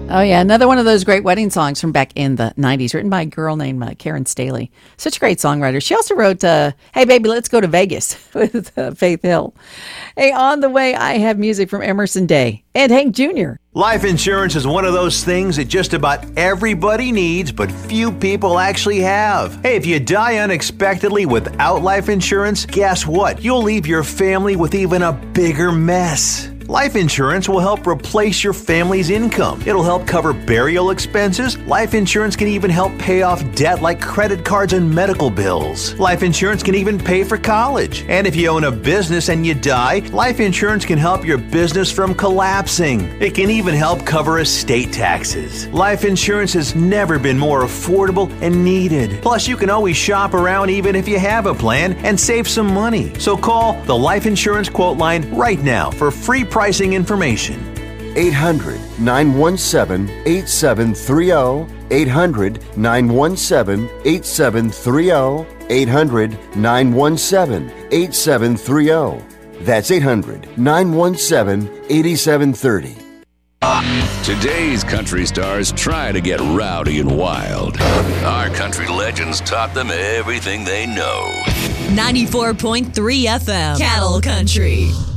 Oh, yeah. Another one of those great wedding songs from back in the 90s, written by a girl named Karen Staley. Such a great songwriter. She also wrote, Hey, Baby, Let's Go to Vegas with Faith Hill. Hey, on the way, I have music from Emerson Day and Hank Jr. Life insurance is one of those things that just about everybody needs, but few people actually have. Hey, if you die unexpectedly without life insurance, guess what? You'll leave your family with even a bigger mess. Life insurance will help replace your family's income. It'll help cover burial expenses. Life insurance can even help pay off debt like credit cards and medical bills. Life insurance can even pay for college. And if you own a business and you die, life insurance can help your business from collapsing. It can even help cover estate taxes. Life insurance has never been more affordable and needed. Plus, you can always shop around even if you have a plan and save some money. So call the Life Insurance Quote Line right now for free pricing information. 800-917-8730. 800-917-8730. 800-917-8730. That's 800-917-8730. Today's country stars try to get rowdy and wild. Our country legends taught them everything they know. 94.3 FM, Cattle Country.